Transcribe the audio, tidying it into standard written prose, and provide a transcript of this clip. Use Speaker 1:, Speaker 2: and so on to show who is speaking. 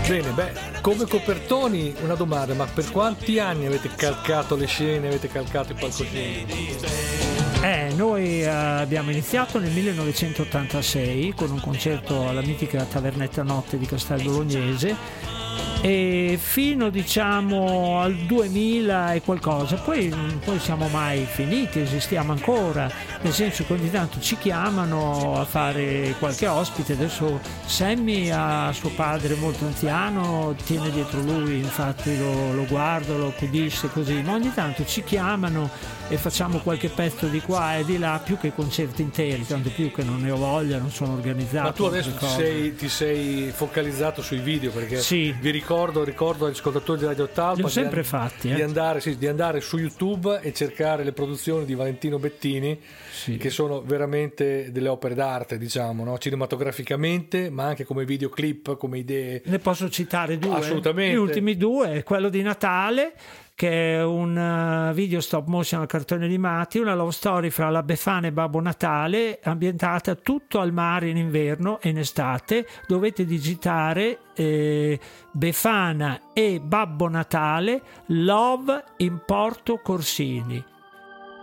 Speaker 1: Bene, come copertoni una domanda, ma per quanti anni avete calcato le scene, avete calcato i palcoscenici?
Speaker 2: Noi abbiamo iniziato nel 1986 con un concerto alla mitica Tavernetta Notte di Castel Bolognese e fino diciamo al 2000 e qualcosa, poi siamo mai finiti, esistiamo ancora, nel senso che ogni tanto ci chiamano a fare qualche ospite. Adesso Sammy ha suo padre molto anziano, tiene dietro lui, infatti lo guardo, lo accudisce così, ma ogni tanto ci chiamano e facciamo qualche pezzo di qua e di là, più che concerti interi, tanto più che non ne ho voglia, non sono organizzato.
Speaker 1: Ma tu adesso ti sei focalizzato sui video, perché
Speaker 2: sì.
Speaker 1: Vi ricordo agli ascoltatori di Radio Talpa
Speaker 2: li ho sempre fatti,
Speaker 1: di andare su YouTube e cercare le produzioni di Valentino Bettini, sì, che sono veramente delle opere d'arte, diciamo, no? Cinematograficamente, ma anche come videoclip, come idee.
Speaker 2: Ne posso citare due?
Speaker 1: Assolutamente.
Speaker 2: Gli ultimi due, quello di Natale, che è un video stop motion a cartoni animati, una love story fra la Befana e Babbo Natale, ambientata tutto al mare in inverno e in estate. Dovete digitare Befana e Babbo Natale Love in Porto Corsini.